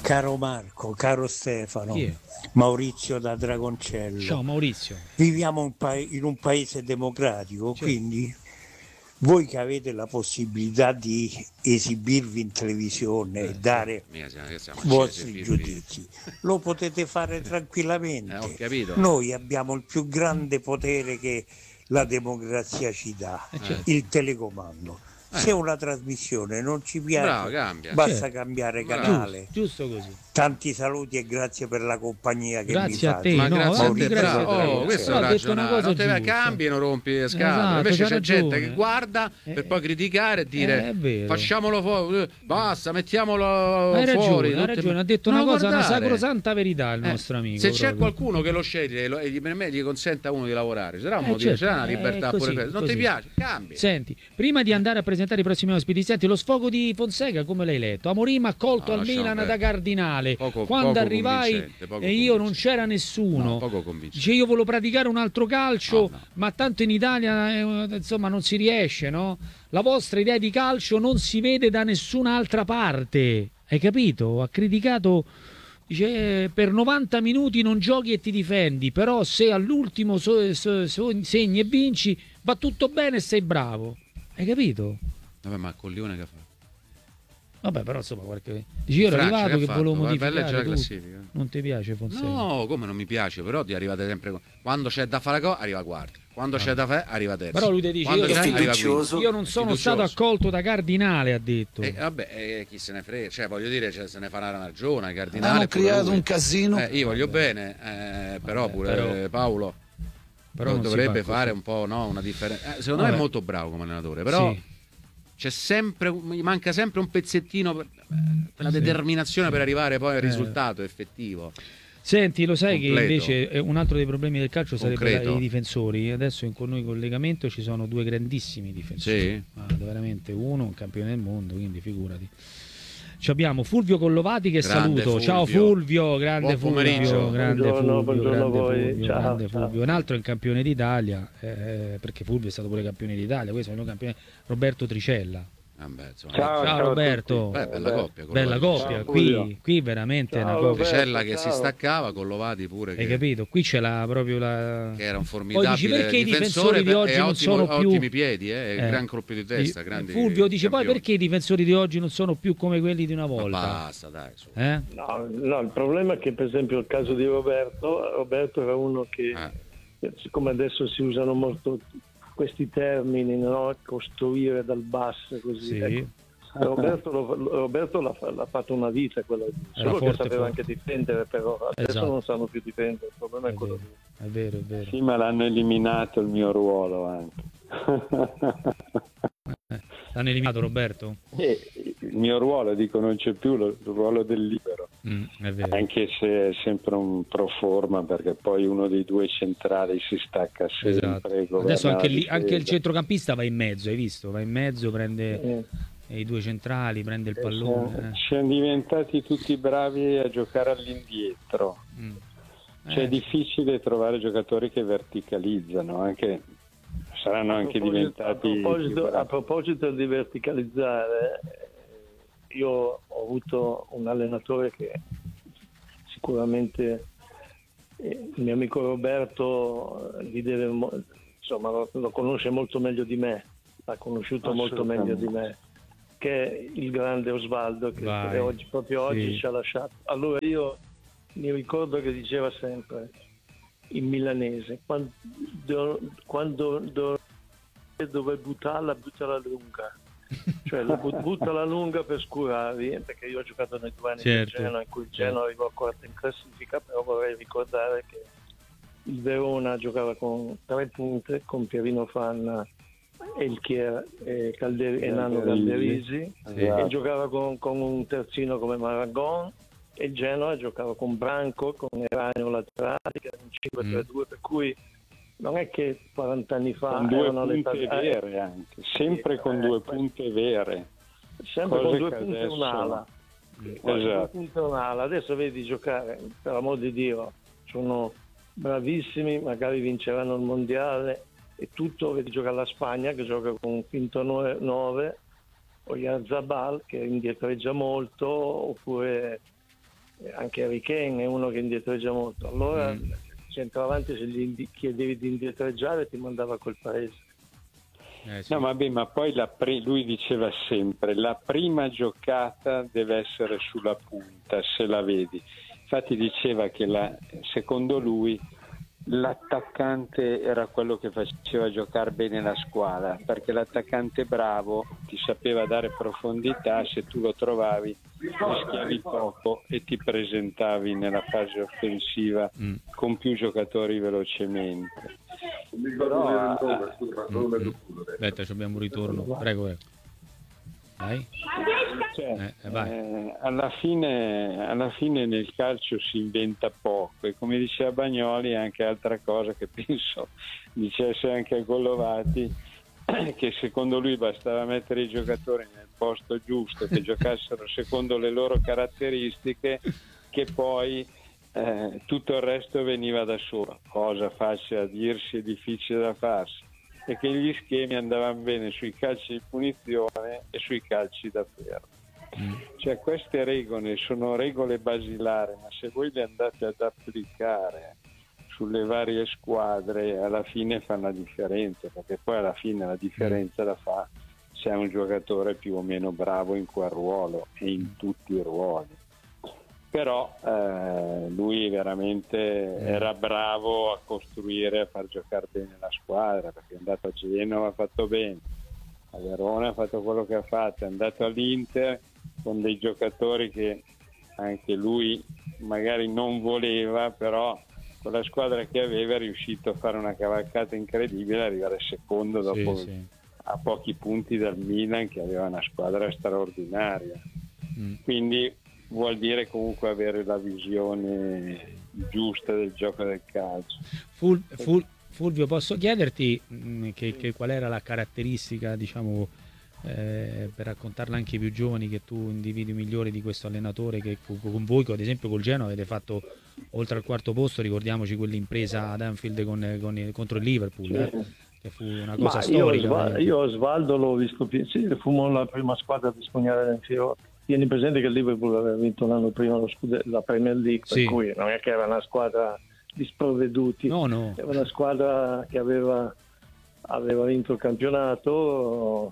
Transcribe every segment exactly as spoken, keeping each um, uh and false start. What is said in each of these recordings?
Caro Marco, caro Stefano, Chi è? Maurizio da Dragoncello. Ciao Maurizio. Viviamo un pa- in un paese democratico, Certo. quindi voi che avete la possibilità di esibirvi in televisione e Eh, dare mica siamo, che siamo i accesi, vostri firmi. giudizi, lo potete fare Eh, ho tranquillamente. capito. Noi abbiamo il più grande potere che la democrazia ci dà, Eh, Eh, certo. il telecomando. Se eh, una trasmissione non ci bravo, piace, cambia. basta Certo. cambiare Bravo. Giusto, canale. giusto così. Tanti saluti e grazie per la compagnia che mi Grazie a fate. te. Ma no, grazie a te, Maurizio, grazie bravo. a te. Oh, questo è Però un ha detto una ragionare. cosa Non te vai, giusta. cambi e non rompi le scatole. Esatto, Invece c'ha c'è gente ragione. che guarda Eh, per poi criticare e dire eh, è vero. facciamolo fuori, basta, mettiamolo Hai fuori. ragione, hai tutte- ragione, ha detto Non una cosa, una guardare. sacrosanta verità il Eh, nostro amico. se c'è proprio. qualcuno che lo sceglie e lo- e gli, per me gli consente a uno di lavorare, c'era un Eh, motivo, certo, c'era una eh, libertà così, pure per non così. ti piace, cambi. Senti, prima di andare a presentare i prossimi ospiti, senti, lo sfogo di Fonseca come l'hai letto? Amorim accolto No, al lasciamo Milan perdere. da Cardinale. Poco- Quando poco arrivai convincente, poco e io non convincente. c'era nessuno. No, poco convincente. Dice io volevo praticare un altro calcio, No, no. ma tanto in Italia eh, insomma non si riesce, no? La vostra idea di calcio non si vede da nessun'altra parte. Hai capito? Ha criticato. Dice, eh, per novanta minuti non giochi e ti difendi, però se all'ultimo so- so- so- segni e vinci va tutto bene e sei bravo. Hai capito? Vabbè, ma Collione che fa? Vabbè, però insomma, qualche... Dici, io ero Francia, arrivato che che ha fatto? volevo Vai- vai a modificare leggere la tutto. classifica. Non ti piace Fonseca? No, come non mi piace, però ti arrivate sempre con- quando c'è da fare cosa arriva quarto, quando Ah. c'è da fare arriva terzo. Però lui ti dice, Quando io, c'è, arriva fiducioso. quinto. io non È sono fiducioso. stato accolto da Cardinale, ha detto. E vabbè, eh, chi se ne frega, cioè voglio dire, cioè, se ne fa una ragione, Hanno Cardinale. pure creato lui. un casino. Eh, io voglio bene, eh, però Vabbè, pure però- eh, Paolo Però non si dovrebbe fa fare così. un po', no, una differenza. Eh, secondo me Vabbè. è molto bravo come allenatore, però Sì. c'è sempre, mi manca sempre un pezzettino per, per la Sì. determinazione per arrivare poi al Eh. risultato effettivo. Senti, lo sai Completo. che invece eh, un altro dei problemi del calcio sarebbe Concreto. i difensori. Adesso in- con noi in collegamento ci sono due grandissimi difensori. Sì. Ah, veramente uno un campione del mondo, quindi figurati. Ci abbiamo Fulvio Collovati che Grande saluto. Fulvio. Ciao Fulvio, grande Buon pomeriggio. Fulvio, grande Buongiorno, Fulvio, buongiorno grande a voi. Fulvio, Ciao, grande ciao. Fulvio. Un altro è il campione d'Italia, eh, perché Fulvio è stato pure campione d'Italia, questo è il campione Roberto Tricella. Vabbè, insomma, Ciao, Ciao, ciao a Roberto. beh, bella coppia. Bella Collovati. coppia, Ciao, qui, Fulvio. qui veramente è una Ciao, coppia. Roberto. Tricella che si ciao. staccava, Collovati pure Hai che, capito? Qui c'è la, proprio la... che era un Poi formidabile dici perché i difensore difensori di e oggi non ottimo- sono più ottimi piedi, eh, Eh, gran colpi di testa, di- grandi Fulvio dice poi campioni. perché i difensori di oggi non sono più come quelli di una Ma volta. basta, dai, su. Eh? No, no, il problema è che per esempio il caso di Roberto, Roberto era uno che, Eh. siccome adesso si usano molto questi termini, no? Costruire dal basso così. Sì. ecco. Roberto, lo- Roberto l'ha, fa- l'ha fatto una vita quella lì. Era Solo che forte, sapeva forte. anche difendere, però adesso Esatto. non sanno più difendere, il problema è, È quello vero, lì. è vero, è vero. Sì, ma l'hanno eliminato il mio ruolo anche. Eh, L'hanno eliminato Roberto? E il mio ruolo, dico, non c'è più lo- il ruolo del libero, Mm, è vero. anche se è sempre un pro forma, perché poi uno dei due centrali si stacca sempre. Esatto. governa Adesso anche, la lì, anche il difesa. centrocampista va in mezzo, hai visto? Va in mezzo, prende Eh, i due centrali, prende il Eh, pallone. siamo, eh. siamo diventati tutti bravi a giocare all'indietro. Mm. Cioè, Eh, è difficile trovare giocatori che verticalizzano, anche saranno a anche proposito- a diventati più proposito, a bravi. proposito di verticalizzare, eh, io ho avuto un allenatore che sicuramente eh, il mio amico Roberto eh, gli deve mo- insomma lo, lo conosce molto meglio di me, l'ha conosciuto molto meglio di me, che è il grande Osvaldo che, Vai. che oggi, proprio oggi Sì. ci ha lasciato. Allora io mi ricordo che diceva sempre in milanese, quando, quando do- dove buttarla, buttala lunga. Cioè la bu- buttala lunga per scurarvi, perché io ho giocato nei due anni Certo. del Genoa, in cui il Genoa arrivò quarto in classifica, però vorrei ricordare che il Verona giocava con tre punte, con Pierino Fanna e il Chier e, Calder- e Nano Calderisi, Sì. e giocava con, con un terzino come Maragon, e il Genoa giocava con Branco, con Eranio laterali, che era un cinque tre due, per cui non è che quaranta anni fa Con due erano le punte tal- eh, vere anche, sempre sì, con eh, due questo- punte vere. sempre cose con due che punte e adesso- un'ala. Esatto. Due punte e un'ala. Adesso vedi giocare, per amor di Dio, sono bravissimi, magari vinceranno il mondiale e tutto, vedi giocare la Spagna che gioca con un finto nove o Yarzabal che indietreggia molto, oppure anche Harry Kane è uno che indietreggia molto, allora Mm. il centravanti se gli indi- chiedevi di indietreggiare ti mandava a quel paese. Eh, sì. No, vabbè, ma poi la pri- lui diceva sempre la prima giocata deve essere sulla punta, se la vedi. Infatti diceva che la, secondo lui l'attaccante era quello che faceva giocare bene la squadra, perché l'attaccante bravo ti sapeva dare profondità, se tu lo trovavi rischiavi poco e ti presentavi nella fase offensiva Mm. con più giocatori velocemente. Però, ah, Mm, mm. Aspetta, ci abbiamo un ritorno. Prego, prego. Vai. Cioè, Eh, vai. eh, alla fine, alla fine nel calcio si inventa poco e come diceva Bagnoli è anche altra cosa che penso dicesse anche a Gollovati, che secondo lui bastava mettere i giocatori nel posto giusto, che giocassero secondo le loro caratteristiche, che poi eh, tutto il resto veniva da solo, cosa facile a dirsi e difficile da farsi, e che gli schemi andavano bene sui calci di punizione e sui calci da ferro. Mm. Cioè queste regole sono regole basilari, ma se voi le andate ad applicare sulle varie squadre alla fine fanno la differenza, perché poi alla fine la differenza la fa se è un giocatore più o meno bravo in quel ruolo e in tutti i ruoli. Però eh, lui veramente era bravo a costruire, a far giocare bene la squadra, perché è andato a Genova, ha fatto bene, a Verona ha fatto quello che ha fatto, è andato all'Inter con dei giocatori che anche lui magari non voleva, però con la squadra che aveva è riuscito a fare una cavalcata incredibile, arrivare secondo dopo Sì, sì. a pochi punti dal Milan che aveva una squadra straordinaria. Mm. Quindi vuol dire comunque avere la visione giusta del gioco del calcio. Ful- Ful- Fulvio, posso chiederti mh, che, che qual era la caratteristica, diciamo, eh, per raccontarla anche ai più giovani, che tu individui migliore di questo allenatore che co- con voi, ad esempio col Genoa, avete fatto oltre al quarto posto, ricordiamoci quell'impresa ad Anfield con, con- contro il Liverpool, eh, che fu una cosa Ma io, storica. Osva- veramente. io Osvaldo l'ho visto piacere, fummo la prima squadra di spugnare nel Fiore. Tieni presente che il Liverpool aveva vinto l'anno prima lo scude- la Premier League, Sì. per cui non è che era una squadra di sprovveduti, No, no. era una squadra che aveva, aveva vinto il campionato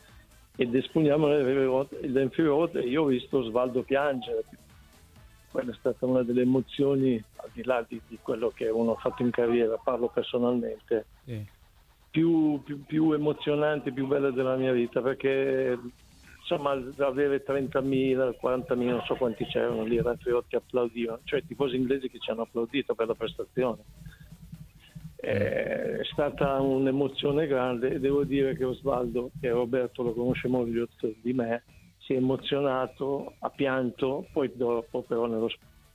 ed espugniamo l'Enfirote. Io ho visto Osvaldo piangere, quella è stata una delle emozioni, al di là di, di quello che uno ha fatto in carriera, parlo personalmente, Sì. più, più, più emozionante, più bella della mia vita, perché insomma avere trentamila, quarantamila, non so quanti c'erano lì, erano che applaudivano, cioè i tifosi inglesi che ci hanno applaudito per la prestazione. È stata un'emozione grande e devo dire che Osvaldo, che Roberto lo conosce molto di me, si è emozionato, ha pianto, poi dopo però nello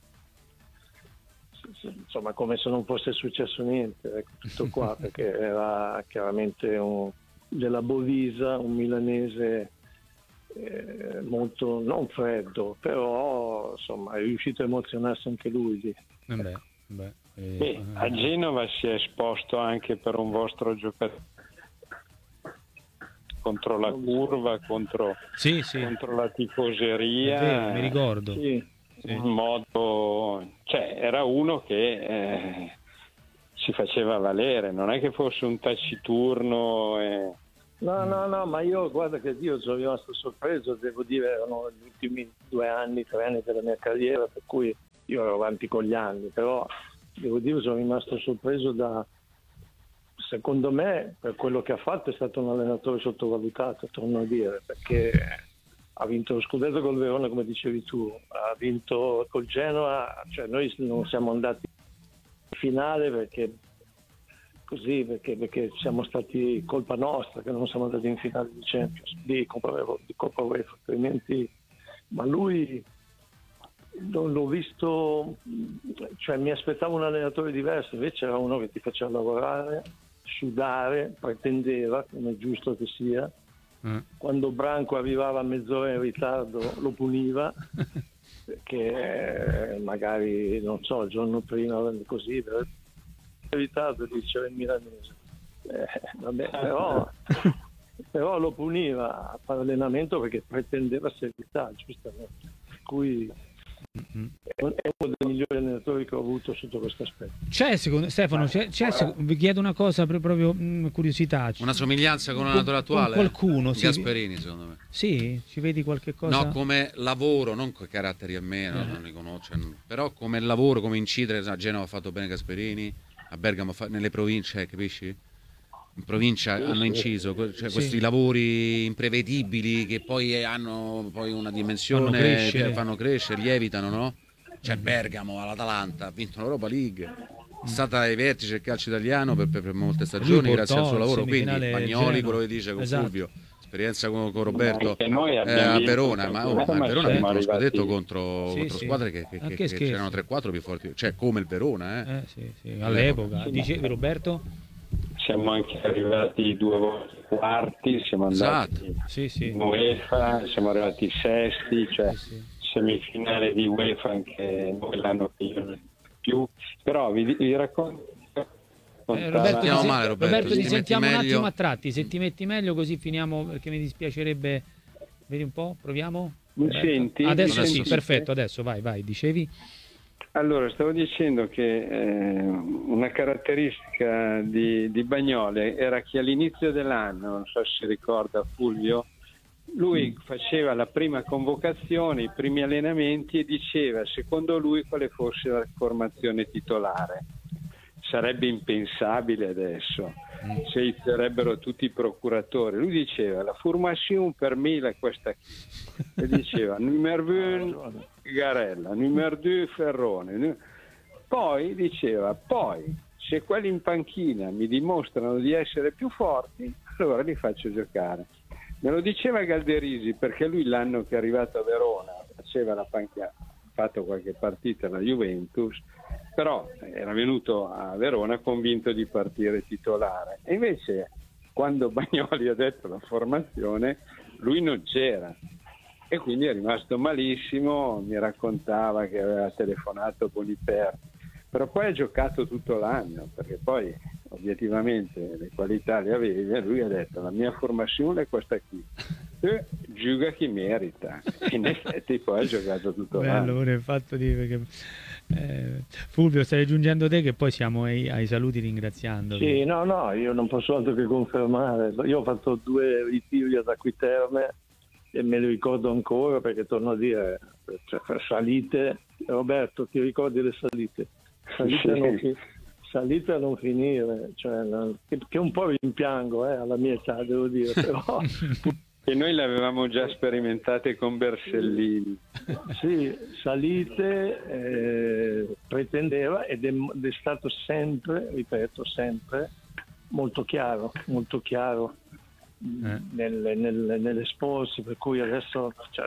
insomma come se non fosse successo niente, ecco, tutto qua, perché era chiaramente un, della Bovisa, un milanese eh, molto non freddo, però insomma è riuscito a emozionarsi anche lui lì. Eh beh, beh, eh, E a Genova si è esposto anche per un vostro giocatore contro la curva, contro, sì, sì, contro la è tifoseria. vero, mi ricordo. Sì. Sì. In modo, cioè era uno che eh, si faceva valere, non è che fosse un taciturno. Eh. No, no, no, ma io guarda che io sono rimasto sorpreso, devo dire, erano gli ultimi due anni, tre anni della mia carriera, per cui io ero avanti con gli anni, però devo dire sono rimasto sorpreso da, secondo me, per quello che ha fatto è stato un allenatore sottovalutato, torno a dire, perché ha vinto lo scudetto col Verona, come dicevi tu, ha vinto col Genoa, cioè noi non siamo andati in finale perché così, perché, perché siamo stati colpa nostra che non siamo andati in finale di Champions, di Coppa, di Coppa UEFA, altrimenti, ma lui non l'ho visto, cioè mi aspettavo un allenatore diverso, invece era uno che ti faceva lavorare, sudare, pretendeva, come è giusto che sia. Mm. Quando Branco arrivava a mezz'ora in ritardo lo puniva, perché magari, non so, il giorno prima così, in ritardo diceva il milanese. Eh, vabbè, però, però lo puniva a fare allenamento perché pretendeva serietà, giustamente. Per cui Mm. È uno dei migliori allenatori che ho avuto sotto questo aspetto. C'è, secondo Stefano, c'è, c'è, vi chiedo una cosa per proprio mh, curiosità. Una somiglianza con Con- l'allenatore con attuale? qualcuno, sì. Gasperini, secondo me. Sì, ci vedi qualche cosa? No, come lavoro, non con caratteri a meno, Eh. non li conosco, cioè, però come lavoro, come incidere, a Genova ha fatto bene Gasperini, a Bergamo fa- nelle province, capisci? In provincia hanno inciso, que- cioè, Sì. questi lavori imprevedibili che poi hanno poi una dimensione, Fanno crescere. che fanno crescere, lievitano, no? Cioè Bergamo all'Atalanta ha vinto l'Europa League, è stata ai vertici del calcio italiano per, per- per molte stagioni Lui grazie al portò suo lavoro, in quindi semifinale Bagnoli, Genoa. quello che dice con Esatto. Fulvio, esperienza con, con Roberto Anche noi eh, abbiamo a vinto Verona, il ma, oh, ma campionato, a Verona ha ma vinto lo siamo scudetto arrivati- contro, Sì, contro sì. squadre che, che- Ah, che- che che scherzi. c'erano tre quattro più forti, cioè come il Verona, eh. Eh, sì, sì, all'epoca. Dicevi Roberto? Siamo anche arrivati due volte quarti, siamo andati Esatto. Sì, sì. in UEFA, siamo arrivati sesti, cioè Sì, sì. semifinale di UEFA anche noi l'anno che io non più, però vi, vi racconto. Eh, Roberto, Sentiamo ti, male, Roberto, Roberto, se ti ti sentiamo metti un attimo meglio. a tratti, se ti metti meglio così finiamo perché mi dispiacerebbe. Vedi un po', proviamo? Mi Roberto? senti? Adesso Mi sì, senti? perfetto, adesso vai, vai, dicevi? Allora, stavo dicendo che eh, una caratteristica di, di Bagnoli era che all'inizio dell'anno, non so se ricorda Fulvio, lui faceva la prima convocazione, i primi allenamenti e diceva secondo lui quale fosse la formazione titolare. Sarebbe impensabile adesso, se inizierebbero tutti i procuratori. Lui diceva la formation per me è questa qui. E diceva numero uno Garella, numero due Ferrone. nu- Poi diceva, poi se quelli in panchina mi dimostrano di essere più forti, allora li faccio giocare. Me lo diceva Galderisi perché lui l'anno che è arrivato a Verona faceva la panchina, ha fatto qualche partita alla Juventus, però era venuto a Verona convinto di partire titolare. E invece quando Bagnoli ha detto la formazione, lui non c'era. E quindi è rimasto malissimo, mi raccontava che aveva telefonato con i Perti, però poi ha giocato tutto l'anno, perché poi obiettivamente le qualità le aveva, e lui ha detto la mia formazione è questa qui, e gioca chi merita, e in effetti poi ha giocato tutto Bello l'anno. pure il fatto di perché, eh, Fulvio, stai aggiungendo te che poi siamo ai, ai saluti ringraziando. Sì, no, no, io non posso altro che confermare. Io ho fatto due ritiri ad Acquiterme e me li ricordo ancora perché torno a dire, cioè, salite, Roberto, ti ricordi le salite? Salite, Sì. a, non fi- salite a non finire, cioè, non- che, che un po' rimpiango eh, alla mia età, devo dire, però E noi le avevamo già sperimentate con Bersellini. sì, salite eh, pretendeva ed è, ed è stato sempre, ripeto, sempre molto chiaro, molto chiaro Eh. nelle, nelle, nell'esporsi, per cui adesso, cioè,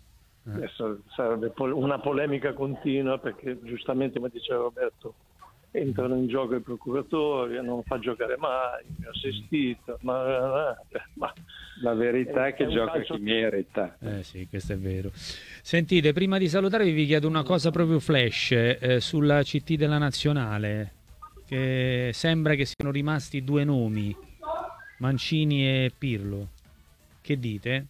adesso sarebbe pol- una polemica continua perché giustamente come diceva Roberto entrano in gioco i procuratori, non fa giocare mai, mi ha assistito, ma, ma La verità è che È un gioca calcio- chi merita. Eh sì, questo è vero. Sentite, prima di salutarvi vi chiedo una cosa proprio flash eh, sulla C T della Nazionale, che sembra che siano rimasti due nomi, Mancini e Pirlo. Che dite?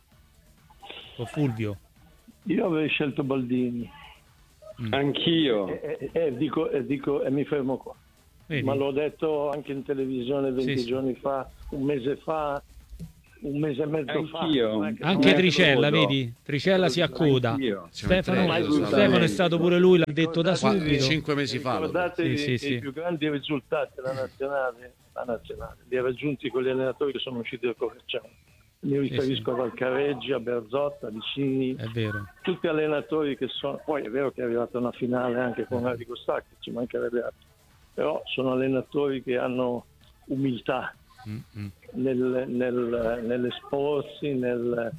O Fulvio? io avrei scelto Baldini Anch'io. e, e- e dico, e, dico, e mi fermo qua. Vedi? Ma l'ho detto anche in televisione venti Sì, sì. giorni fa, un mese fa, un mese e mezzo Anch'io. fa. Non è che- Anche non è Tricella, solo. vedi? Tricella si accoda. Anch'io. Stefano, Siamo in tre, Stefano è stato pure lui, l'ha detto da Qua- subito. cinque mesi fa. lo- Ricordatevi Sì, sì, i sì. più grandi risultati della nazionale, la nazionale li ha raggiunti con gli allenatori che sono usciti dal Coverciano. Mi riferisco a Valcareggi, a Berzotta, a Vicini, È vero. tutti allenatori che sono, poi è vero che è arrivata una finale anche con Arrigo Sacchi, ci mancherebbe altro, però sono allenatori che hanno umiltà Mm, mm. nel, nel, nell'esporsi, nel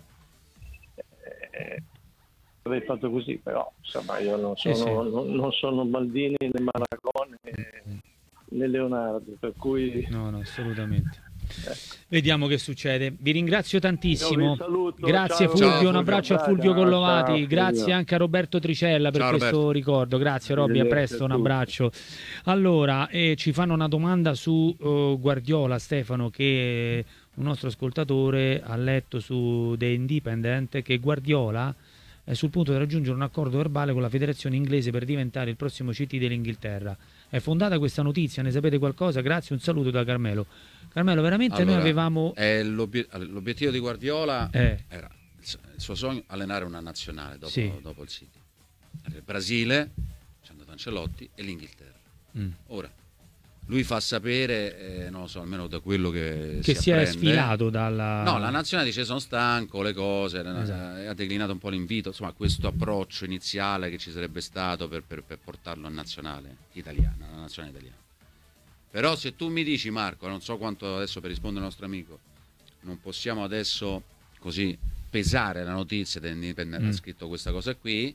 eh, avrei fatto così, però insomma io non Sì, sono, sì. Non, non sono Maldini né Maragone né Leonardo, per cui No, no, assolutamente. Vediamo che succede. Vi ringrazio tantissimo. Io vi saluto. Grazie Ciao, Fulvio, Fulvio. un abbraccio a Ciao, Fulvio ciao, Collovati, ciao, grazie Fulvio. anche a Roberto Tricella per Ciao, questo Roberto. ricordo. Grazie Robby, a Arrivederci presto, a un tutti. abbraccio. Allora, eh, ci fanno una domanda su eh, Guardiola, Stefano, che un nostro ascoltatore ha letto su The Independent che Guardiola è sul punto di raggiungere un accordo verbale con la federazione inglese per diventare il prossimo C T dell'Inghilterra. È fondata questa notizia? Ne sapete qualcosa? Grazie, un saluto da Carmelo. Carmelo, veramente Allora, noi avevamo... è l'obie- l'obiettivo di Guardiola Eh. era il suo sogno allenare una nazionale dopo, Sì. dopo il City. Il Brasile, c'è andato Ancelotti, e l'Inghilterra. Mm. Ora, lui fa sapere, eh, non lo so, almeno da quello che, che si, è apprende. sfilato dalla... No, la nazionale dice sono stanco, le cose, Esatto. eh, ha declinato un po' l'invito, insomma questo approccio iniziale che ci sarebbe stato per, per, per portarlo a nazionale italiana, alla nazionale italiana. Però se tu mi dici, Marco, non so quanto adesso per rispondere al nostro amico, non possiamo adesso così pesare la notizia dell'Indipendent, Mm. ha scritto questa cosa qui,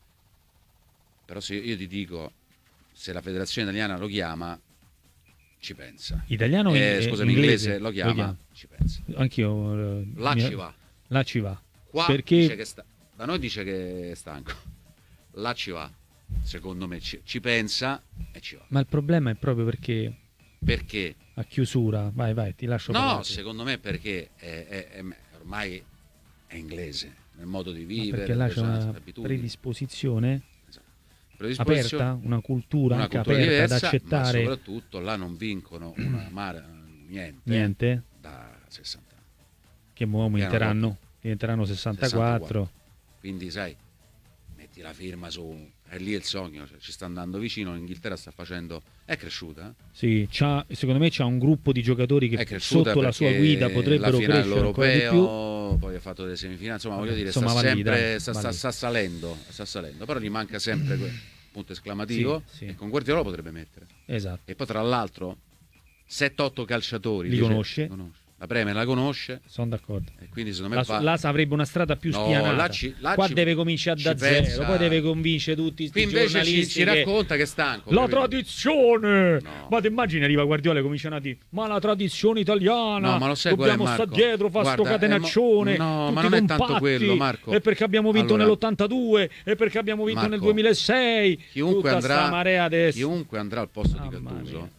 però se io, io ti dico, se la federazione italiana lo chiama, ci pensa. Italiano o in- Eh, scusami, inglese? inglese lo chiama, Lo chiama. ci pensa. Anch'io... eh, Là mi- ci va. Là ci va. Qua Perché- dice che sta... da noi dice che è stanco, là ci va, secondo me ci, ci pensa e ci va. Ma il problema è proprio perché Perché? a chiusura... Vai, vai, ti lascio No, parlare. secondo me perché è, è- è- ormai è inglese nel modo di Ma vivere, perché là le c'è persone, una le abitudini. predisposizione Esatto. Predisposizione, aperta, una cultura una anche cultura aperta diversa, ad accettare ma soprattutto là non vincono una mare, niente, niente, da sessanta anni. che mo aumenteranno, diventeranno sessantaquattro. sessantaquattro. Quindi sai, metti la firma su, è lì il sogno, cioè, ci sta andando vicino, l'Inghilterra sta facendo, è cresciuta, eh? Sì, c'ha, secondo me c'ha un gruppo di giocatori è che cresciuta sotto la sua perché guida potrebbero la finale crescere ancora di più. all'europeo, poi ha fatto delle semifinali, insomma voglio dire, Insomma, sta va lì, sempre dai, sta, va sta- lì. sta salendo, sta salendo, però gli manca sempre quel punto esclamativo, Sì, sì. e con Guardiola lo potrebbe mettere. Esatto. E poi tra l'altro sette otto calciatori Li dice- conosce. conosce. La Premier la conosce, Sono d'accordo. e quindi secondo me La, va... là avrebbe una strada più No, spianata. là ci- là Qua ci- deve cominciare da ci zero, pensa- poi deve convincere tutti Qui questi invece ci, giornalisti ci che- racconta che è stanco. La capito? tradizione! No. Ma ti immagini arriva Guardiola e cominciano a dire ma la tradizione italiana, No, ma lo sai qual è, dobbiamo sta Marco? dietro, fa sto Guarda, catenaccione, eh, mo- no, tutti ma non è tanto compatti, quello, Marco. e perché abbiamo vinto Allora, nell'ottantadue, e perché abbiamo vinto Marco, nel duemilasei, Chiunque tutta sta andrà, marea adesso. chiunque andrà al posto di Mamma Gattuso mia.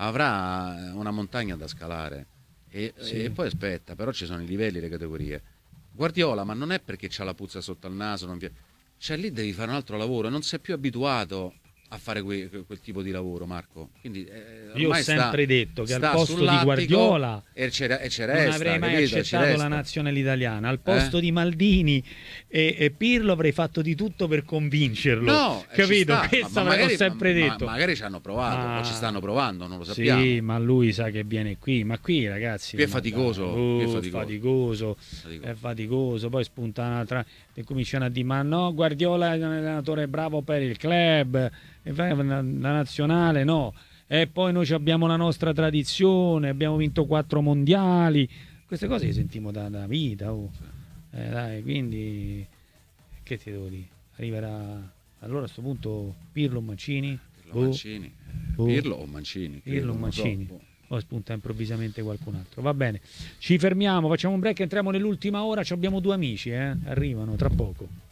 avrà una montagna da scalare. E, Sì. e poi aspetta, però ci sono i livelli, le categorie. Guardiola, ma non è perché c'ha la puzza sotto al naso, non vi- cioè lì devi fare un altro lavoro, non sei più abituato a fare que- quel tipo di lavoro, Marco. Quindi, eh, Io ho ormai sta- sempre detto che al sta posto di sull'attico Guardiola e ci, e ci non resta, avrei mai capito? Ci accettato la resta. nazionale italiana. Al posto Eh? di Maldini e, e Pirlo avrei fatto di tutto per convincerlo. No, eh, ci capito? sta, Questo ma- ma l'avevo magari- sempre ma- detto. ma- magari ci hanno provato, Ma- o ci stanno provando, non lo sappiamo. Sì, ma lui sa che viene qui. Ma qui, ragazzi, Qui è ma faticoso, dai, qui è oh, faticoso. faticoso, Faticoso. è faticoso. Poi spunta un'altra e cominciano a dire: ma no, Guardiola è un allenatore bravo per il club, e fai la la nazionale no. E poi noi ci abbiamo la nostra tradizione, abbiamo vinto quattro mondiali. Queste cose le sentiamo da, da vita. Oh. Eh, dai, quindi che ti devo dire? Arriverà allora a questo punto Pirlo o Mancini? Pirlo, Boh. Mancini. Boh. Pirlo o Mancini? Pirlo o non lo so. Mancini. Boh. Poi spunta improvvisamente qualcun altro. Va bene, ci fermiamo, facciamo un break, entriamo nell'ultima ora. Ci abbiamo due amici, eh? Arrivano tra poco.